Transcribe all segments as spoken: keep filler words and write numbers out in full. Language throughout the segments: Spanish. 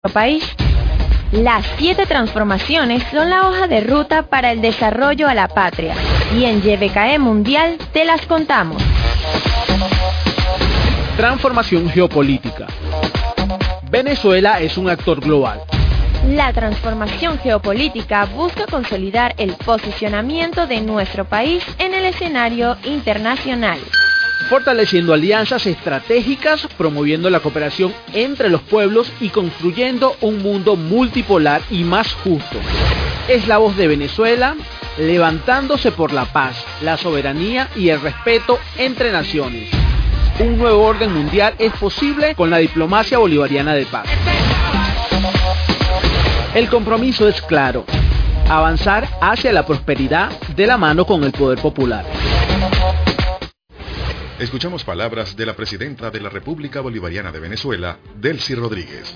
país. Las siete transformaciones son la hoja de ruta para el desarrollo a la patria, y en Y B K E Mundial te las contamos. Transformación geopolítica. Venezuela es un actor global. La transformación geopolítica busca consolidar el posicionamiento de nuestro país en el escenario internacional, fortaleciendo alianzas estratégicas, promoviendo la cooperación entre los pueblos y construyendo un mundo multipolar y más justo. Es la voz de Venezuela, levantándose por la paz, la soberanía y el respeto entre naciones. Un nuevo orden mundial es posible con la diplomacia bolivariana de paz. El compromiso es claro: avanzar hacia la prosperidad de la mano con el poder popular. Escuchamos palabras de la presidenta de la República Bolivariana de Venezuela, Delcy Rodríguez.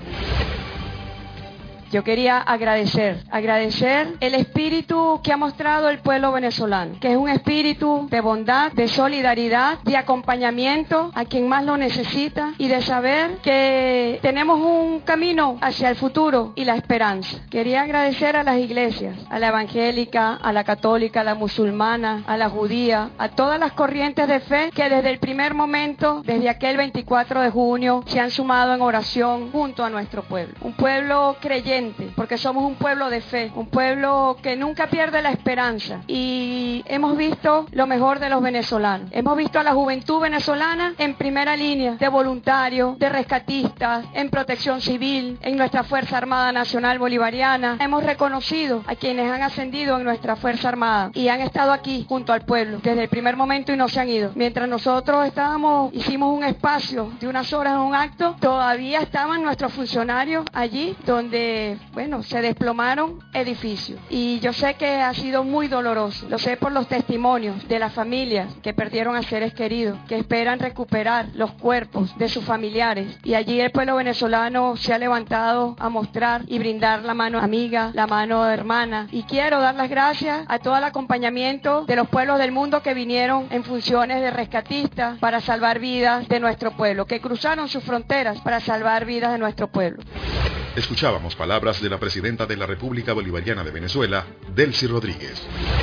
Yo quería agradecer, agradecer el espíritu que ha mostrado el pueblo venezolano, que es un espíritu de bondad, de solidaridad, de acompañamiento a quien más lo necesita y de saber que tenemos un camino hacia el futuro y la esperanza. Quería agradecer a las iglesias, a la evangélica, a la católica, a la musulmana, a la judía, a todas las corrientes de fe que desde el primer momento, desde aquel veinticuatro de junio, se han sumado en oración junto a nuestro pueblo. Un pueblo creyente, porque somos un pueblo de fe, un pueblo que nunca pierde la esperanza, y hemos visto lo mejor de los venezolanos. Hemos visto a la juventud venezolana en primera línea, de voluntarios, de rescatistas, en protección civil, en nuestra Fuerza Armada Nacional Bolivariana. Hemos reconocido a quienes han ascendido en nuestra Fuerza Armada y han estado aquí junto al pueblo desde el primer momento y no se han ido. Mientras nosotros estábamos, hicimos un espacio de unas horas en un acto, todavía estaban nuestros funcionarios allí donde bueno, se desplomaron edificios. Y yo sé que ha sido muy doloroso. Lo sé por los testimonios de las familias que perdieron a seres queridos, que esperan recuperar los cuerpos de sus familiares. Y allí el pueblo venezolano se ha levantado a mostrar y brindar la mano amiga, la mano hermana. Y quiero dar las gracias a todo el acompañamiento de los pueblos del mundo que vinieron en funciones de rescatistas para salvar vidas de nuestro pueblo, que cruzaron sus fronteras para salvar vidas de nuestro pueblo. Escuchábamos palabras de la presidenta de la República Bolivariana de Venezuela, Delcy Rodríguez.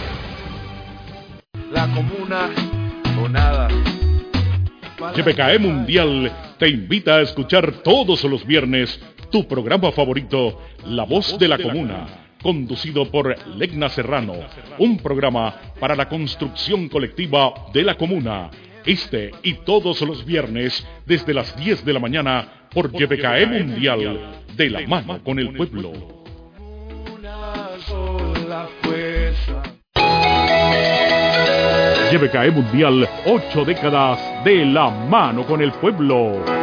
La comuna o nada. Y B K E Mundial te invita a escuchar todos los viernes tu programa favorito, La Voz de la Comuna, conducido por Legna Serrano, un programa para la construcción colectiva de la comuna. Este y todos los viernes desde las diez de la mañana por Y B K E Mundial, de la mano con el pueblo. Y B K E Mundial, ocho décadas de la mano con el pueblo.